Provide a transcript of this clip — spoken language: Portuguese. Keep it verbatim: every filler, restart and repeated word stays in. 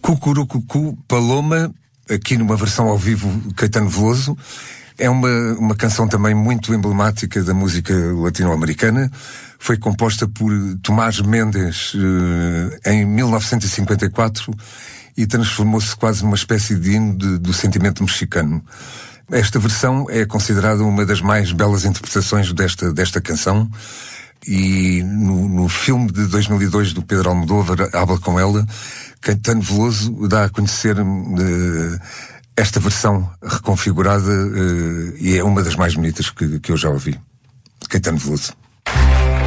Cucurucucu Paloma, aqui numa versão ao vivo, Caetano Veloso. É uma, uma canção também muito emblemática da música latino-americana. Foi composta por Tomás Mendes eh, em mil novecentos e cinquenta e quatro e transformou-se quase numa espécie de hino de, do sentimento mexicano. Esta versão é considerada uma das mais belas interpretações desta, desta canção. E no, no filme de dois mil e dois do Pedro Almodóvar, Habla com Ela, Caetano Veloso dá a conhecer uh, esta versão reconfigurada uh, e é uma das mais bonitas que, que eu já ouvi. Caetano Veloso.